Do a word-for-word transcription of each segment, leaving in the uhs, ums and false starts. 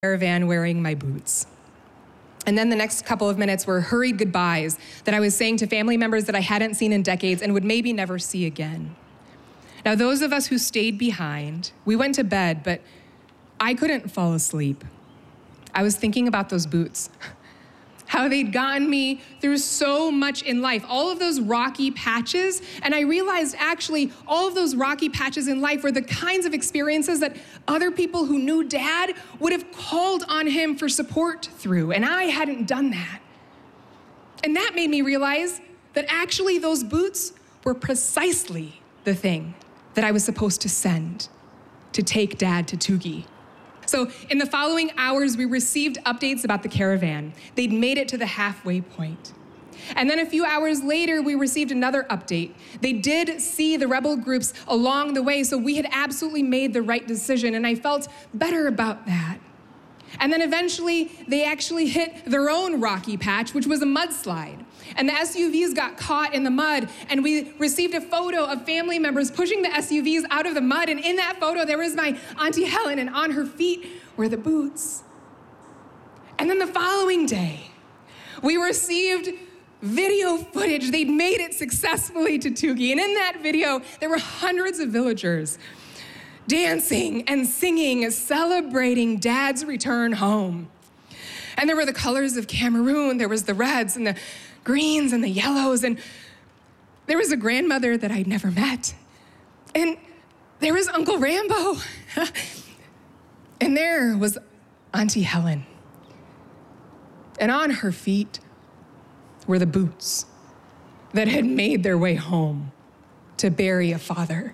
caravan wearing my boots. And then the next couple of minutes were hurried goodbyes that I was saying to family members that I hadn't seen in decades and would maybe never see again. Now, those of us who stayed behind, we went to bed, but I couldn't fall asleep. I was thinking about those boots, how they'd gotten me through so much in life, all of those rocky patches, and I realized actually all of those rocky patches in life were the kinds of experiences that other people who knew Dad would have called on him for support through, and I hadn't done that. And that made me realize that actually those boots were precisely the thing that I was supposed to send to take Dad to Tugi. So in the following hours, we received updates about the caravan. They'd made it to the halfway point. And then a few hours later, we received another update. They did see the rebel groups along the way, so we had absolutely made the right decision, and I felt better about that. And then eventually, they actually hit their own rocky patch, which was a mudslide. And the S U Vs got caught in the mud, and we received a photo of family members pushing the S U Vs out of the mud, and in that photo, there was my Auntie Helen, and on her feet were the boots. And then the following day, we received video footage. They'd made it successfully to Tugi, and in that video, there were hundreds of villagers dancing and singing, celebrating Dad's return home. And there were the colors of Cameroon. There was the reds and the greens and the yellows. And there was a grandmother that I'd never met. And there was Uncle Rambo. And there was Auntie Helen. And on her feet were the boots that had made their way home to bury a father.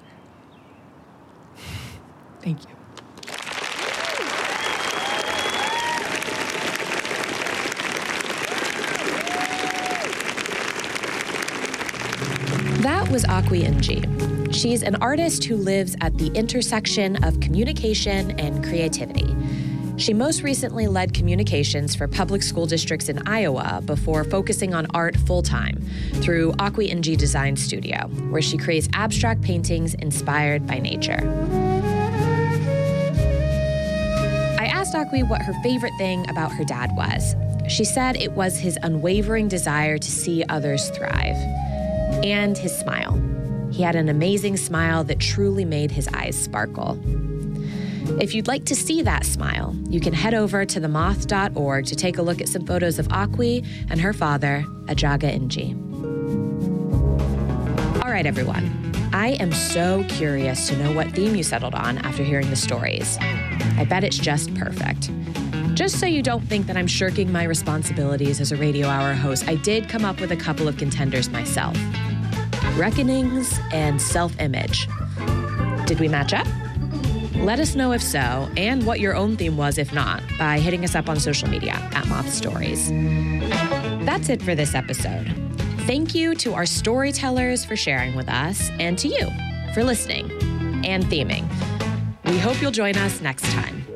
Thank you. That was Akwi Nji. She's an artist who lives at the intersection of communication and creativity. She most recently led communications for public school districts in Iowa before focusing on art full-time through Akwi Nji Design Studio, where she creates abstract paintings inspired by nature. I asked Akwi what her favorite thing about her dad was. She said it was his unwavering desire to see others thrive. And his smile. He had an amazing smile that truly made his eyes sparkle. If you'd like to see that smile, you can head over to the moth dot org to take a look at some photos of Akwi and her father, Ajaga Nji. All right, everyone. I am so curious to know what theme you settled on after hearing the stories. I bet it's just perfect. Just so you don't think that I'm shirking my responsibilities as a Radio Hour host, I did come up with a couple of contenders myself. Reckonings and self-image. Did we match up? Let us know if so, and what your own theme was if not, by hitting us up on social media at Moth Stories. That's it for this episode. Thank you to our storytellers for sharing with us, and to you for listening and theming. We hope you'll join us next time.